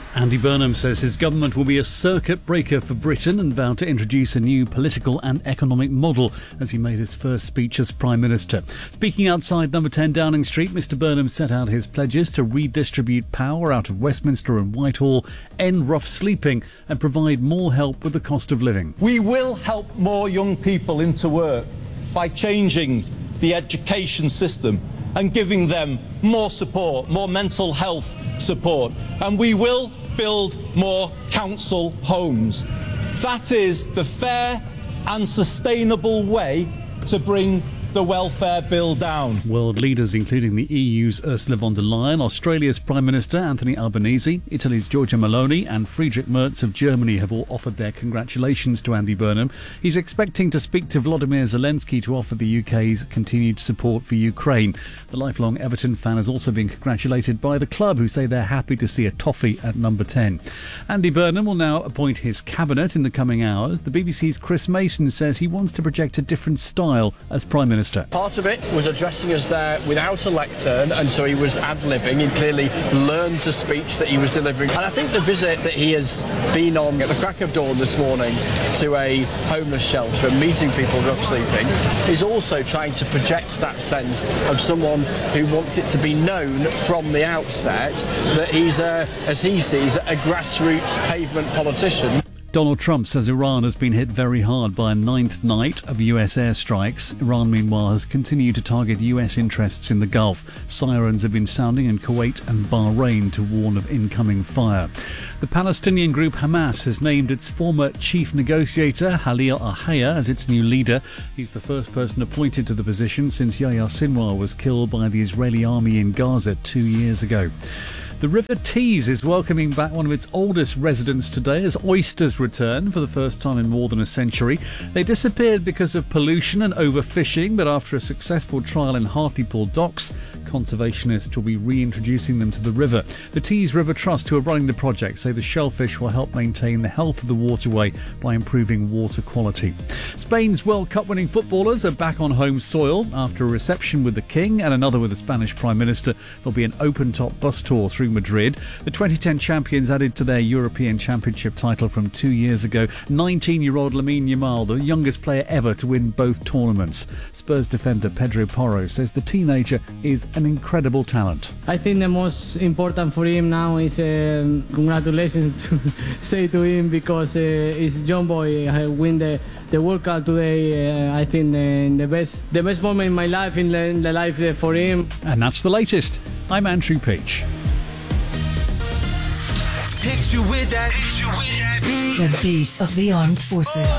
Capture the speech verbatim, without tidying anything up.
Andy Burnham says his government will be a circuit breaker for Britain and vowed to introduce a new political and economic model as he made his first speech as Prime Minister. Speaking outside Number ten Downing Street, Mr Burnham set out his pledges to redistribute power out of Westminster and Whitehall, end rough sleeping and provide more help with the cost of living. We will help more young people into work by changing the education system and giving them more support, more mental health support. And we will build more council homes. That is the fair and sustainable way to bring the welfare bill down. World leaders, including the E U's Ursula von der Leyen, Australia's Prime Minister Anthony Albanese, Italy's Giorgia Meloni and Friedrich Merz of Germany have all offered their congratulations to Andy Burnham. He's expecting to speak to Volodymyr Zelensky to offer the U K's continued support for Ukraine. The lifelong Everton fan has also been congratulated by the club, who say they're happy to see a toffee at number ten. Andy Burnham will now appoint his cabinet in the coming hours. The B B C's Chris Mason says he wants to project a different style as Prime Minister. Part of it was addressing us there without a lectern, and so he was ad-libbing. He clearly learned a speech that he was delivering. And I think the visit that he has been on at the crack of dawn this morning to a homeless shelter and meeting people rough sleeping is also trying to project that sense of someone who wants it to be known from the outset that he's, a, as he sees, a grassroots pavement politician. Donald Trump says Iran has been hit very hard by a ninth night of U S airstrikes. Iran, meanwhile, has continued to target U S interests in the Gulf. Sirens have been sounding in Kuwait and Bahrain to warn of incoming fire. The Palestinian group Hamas has named its former chief negotiator, Khalil Al-Hayya, as its new leader. He's the first person appointed to the position since Yahya Sinwar was killed by the Israeli army in Gaza two years ago. The River Tees is welcoming back one of its oldest residents today as oysters return for the first time in more than a century. They disappeared because of pollution and overfishing, but after a successful trial in Hartlepool docks, conservationists will be reintroducing them to the river. The Tees River Trust, who are running the project, say the shellfish will help maintain the health of the waterway by improving water quality. Spain's World Cup winning footballers are back on home soil after a reception with the King and another with the Spanish Prime Minister. There'll be an open-top bus tour through Madrid. The twenty ten champions added to their European Championship title from two years ago. nineteen-year-old Lamine Yamal, the youngest player ever to win both tournaments. Spurs defender Pedro Porro says the teenager is an incredible talent. I think the most important for him now is uh, congratulations to say to him, because uh, he's young boy. I win the, the World Cup today. Uh, I think uh, the best the best moment in my life, in the, in the life uh, for him. And that's the latest. I'm Andrew Peach. Hit you with that. Hit you with that. The beat of the armed forces.